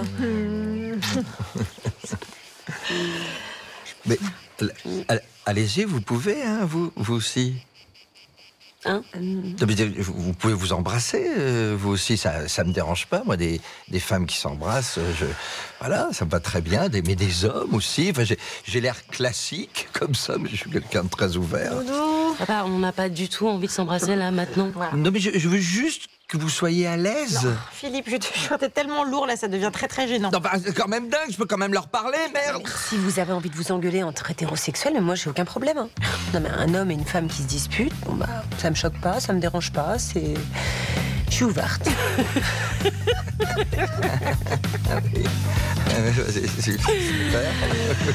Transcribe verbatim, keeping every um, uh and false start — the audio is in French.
Mais all- allez-y, vous pouvez, hein, vous, vous aussi. Hein Non, mais Vous vous pouvez vous embrasser, euh, vous aussi, ça ça me dérange pas, moi, des, des femmes qui s'embrassent, euh, je, voilà, ça me va très bien, des, mais des hommes aussi, enfin, j'ai, j'ai l'air classique, comme ça, mais je suis quelqu'un de très ouvert. Papa, on n'a pas du tout envie de s'embrasser là, maintenant. Voilà. Non, mais je, je veux juste que vous soyez à l'aise. Non, Philippe, je te jure, t'es tellement lourd là, ça devient très très gênant. Non, bah, c'est quand même dingue, je peux quand même leur parler, merde. Si vous avez envie de vous engueuler entre hétérosexuels, moi j'ai aucun problème. hein. Non mais un homme et une femme qui se disputent, bon bah ça me choque pas, ça me dérange pas, c'est. Je suis ouverte. Ah oui. Ah, mais c'est- c'est super.